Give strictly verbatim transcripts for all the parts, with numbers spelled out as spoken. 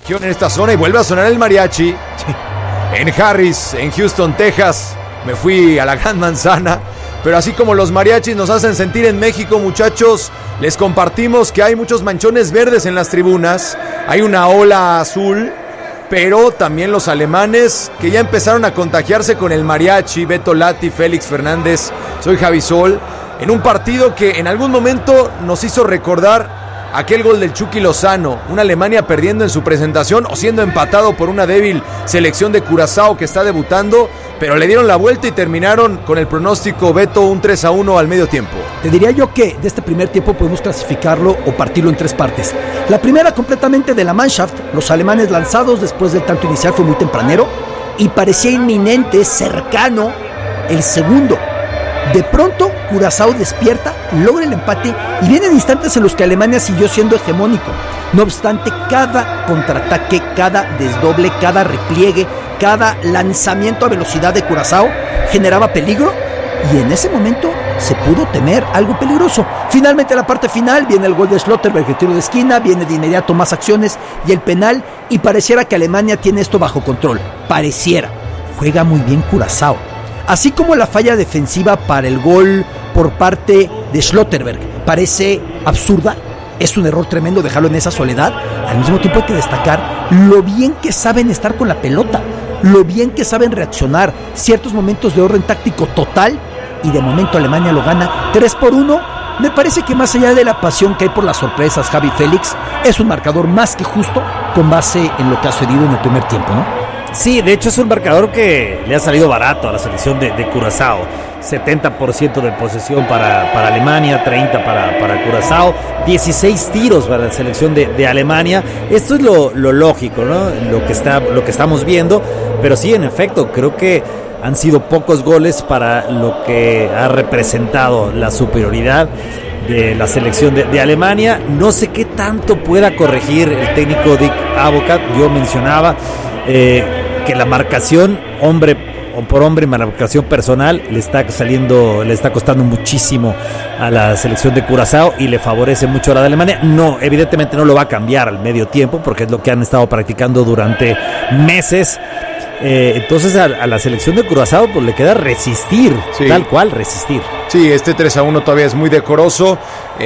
región, en esta zona, y vuelve a sonar el mariachi. Sí. En Harris, en Houston, Texas, me fui a la Gran Manzana. Pero así como los mariachis nos hacen sentir en México, muchachos, les compartimos que hay muchos manchones verdes en las tribunas. Hay una ola azul, pero también los alemanes que ya empezaron a contagiarse con el mariachi. Beto Lati, Félix Fernández, soy Javi Sol. En un partido que en algún momento nos hizo recordar aquel gol del Chucky Lozano, una Alemania perdiendo en su presentación o siendo empatado por una débil selección de Curazao que está debutando, pero le dieron la vuelta y terminaron con el pronóstico, Beto, un tres a uno al medio tiempo. Te diría yo que de este primer tiempo podemos clasificarlo o partirlo en tres partes. La primera completamente de la Mannschaft, los alemanes lanzados después del tanto inicial fue muy tempranero y parecía inminente, cercano, el segundo. De pronto, Curazao despierta, logra el empate y vienen instantes en los que Alemania siguió siendo hegemónico. No obstante, cada contraataque, cada desdoble, cada repliegue, cada lanzamiento a velocidad de Curazao generaba peligro y en ese momento se pudo temer algo peligroso. Finalmente, la parte final, viene el gol de Schlotterberg, el tiro de esquina, viene de inmediato más acciones y el penal, y pareciera que Alemania tiene esto bajo control. Pareciera. Juega muy bien Curazao. Así como la falla defensiva para el gol por parte de Schlotterberg parece absurda, es un error tremendo dejarlo en esa soledad. Al mismo tiempo hay que destacar lo bien que saben estar con la pelota, lo bien que saben reaccionar, ciertos momentos de orden táctico total, y de momento Alemania lo gana tres por uno. Me parece que más allá de la pasión que hay por las sorpresas, Javi, Félix, es un marcador más que justo con base en lo que ha sucedido en el primer tiempo, ¿no? Sí, de hecho es un marcador que le ha salido barato a la selección de, de Curazao. setenta por ciento de posesión para, para Alemania, treinta para, para Curazao, dieciséis tiros para la selección de, de Alemania. Esto es lo, lo lógico, ¿no? Lo que está, lo que estamos viendo, pero sí, en efecto, creo que han sido pocos goles para lo que ha representado la superioridad de la selección de, de Alemania. No sé qué tanto pueda corregir el técnico Dick Advocaat. Yo mencionaba eh, que la marcación hombre por hombre, marcación personal, le está saliendo, le está costando muchísimo a la selección de Curazao y le favorece mucho a la de Alemania. No, evidentemente no lo va a cambiar al medio tiempo porque es lo que han estado practicando durante meses. Eh, entonces a, a la selección de Curazao pues le queda resistir, sí. Tal cual, resistir. Sí, este tres a uno todavía es muy decoroso.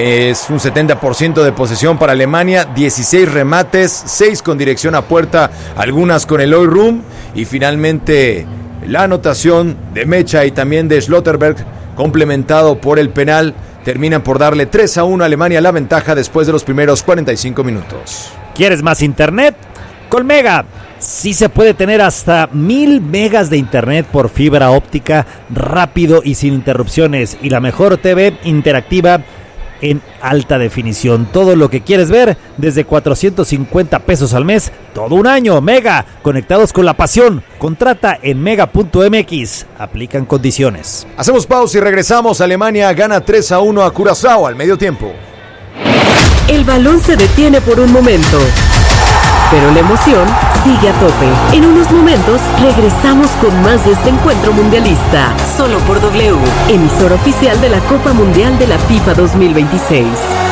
Es un setenta por ciento de posesión para Alemania, dieciséis remates, seis con dirección a puerta, algunas con el Oil Room, y finalmente la anotación de Mecha y también de Schlotterberg, complementado por el penal, terminan por darle tres a uno a Alemania la ventaja después de los primeros cuarenta y cinco minutos. ¿Quieres más internet? Con Mega. Sí se puede tener hasta mil megas de internet por fibra óptica, rápido y sin interrupciones, y la mejor T V interactiva en alta definición. Todo lo que quieres ver desde cuatrocientos cincuenta pesos al mes, todo un año. Mega, conectados con la pasión. Contrata en mega punto m x. Aplican condiciones. Hacemos pausa y regresamos. Alemania gana tres a uno a Curazao al medio tiempo. El balón se detiene por un momento, pero la emoción sigue a tope. En unos momentos regresamos con más de este encuentro mundialista, solo por W, emisora oficial de la Copa Mundial de la FIFA dos mil veintiséis.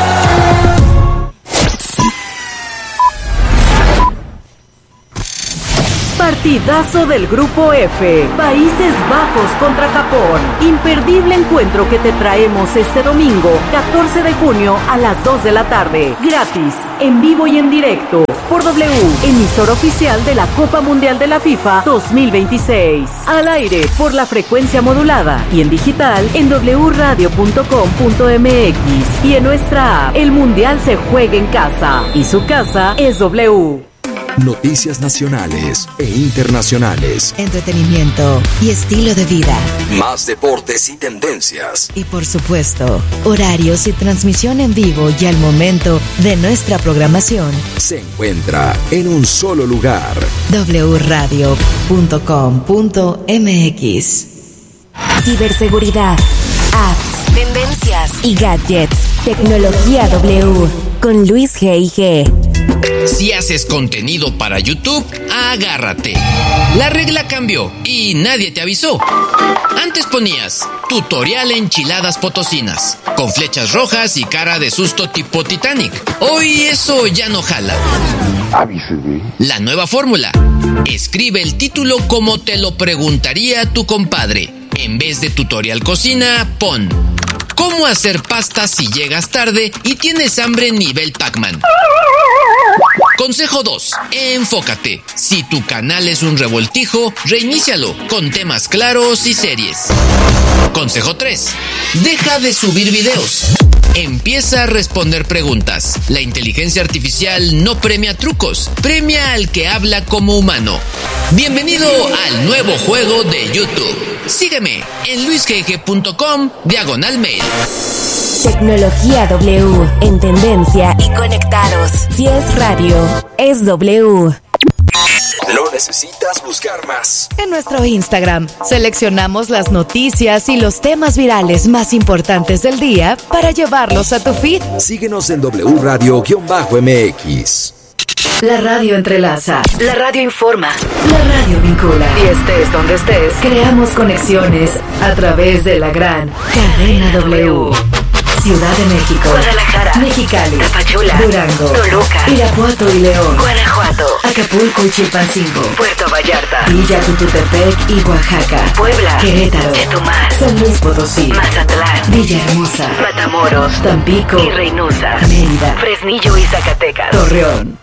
Partidazo del Grupo F, Países Bajos contra Japón. Imperdible encuentro que te traemos este domingo, catorce de junio a las dos de la tarde. Gratis, en vivo y en directo, por W, emisora oficial de la Copa Mundial de la FIFA dos mil veintiséis. Al aire, por la frecuencia modulada y en digital en doble radio punto com punto m x y en nuestra app. El Mundial se juega en casa y su casa es W. Noticias nacionales e internacionales. Entretenimiento y estilo de vida. Más deportes y tendencias. Y por supuesto, horarios y transmisión en vivo y al momento de nuestra programación. Se encuentra en un solo lugar. doble radio punto com punto m x. Ciberseguridad, apps, tendencias y gadgets. Tecnología W con Luis G y G. Si haces contenido para YouTube, agárrate. La regla cambió y nadie te avisó. Antes ponías tutorial enchiladas potosinas, con flechas rojas y cara de susto tipo Titanic. Hoy eso ya no jala. La nueva fórmula: escribe el título como te lo preguntaría tu compadre. En vez de tutorial cocina, pon ¿cómo hacer pasta si llegas tarde y tienes hambre nivel Pac-Man? Consejo dos. Enfócate. Si tu canal es un revoltijo, reinícialo con temas claros y series. Consejo tres. Deja de subir videos. Empieza a responder preguntas. La inteligencia artificial no premia trucos, premia al que habla como humano. Bienvenido al nuevo juego de YouTube. Sígueme en luisgg.com diagonal mail. Tecnología W, en tendencia y conectados. Si es radio, es W. No necesitas buscar más. En nuestro Instagram seleccionamos las noticias y los temas virales más importantes del día para llevarlos a tu feed. Síguenos en W Radio-M X. La radio entrelaza, la radio informa, la radio vincula. Y estés donde estés, creamos conexiones a través de la gran cadena W. Ciudad de México, Guadalajara, Mexicali, Tapachula, Durango, Toluca, Irapuato y León, Guanajuato, Acapulco y Chilpancingo, Puerto Vallarta, Villa Tututepec y Oaxaca, Puebla, Querétaro, Chetumal, San Luis Potosí, Mazatlán, Villahermosa, Matamoros, Tampico y Reynosa, Mérida, Fresnillo y Zacatecas, Torreón,